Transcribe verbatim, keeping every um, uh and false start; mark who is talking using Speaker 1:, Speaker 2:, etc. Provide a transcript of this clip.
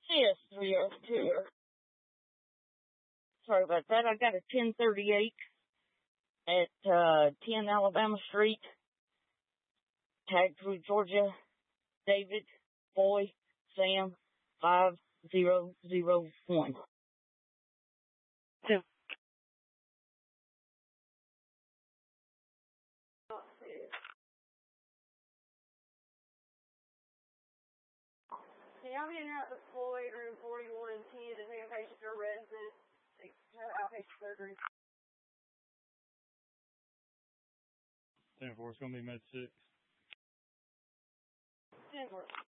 Speaker 1: Yes, we are here. Sorry about that. I got a ten thirty-eight at uh, ten Alabama Street, tagged through Georgia, David, Boy, Sam, five zero zero one.
Speaker 2: Tim.
Speaker 3: Hey, I'm heading out to Floyd, room forty-one and ten to take a patient to a resident, outpatient surgery.
Speaker 4: ten four, it's going to be med six.
Speaker 3: ten four.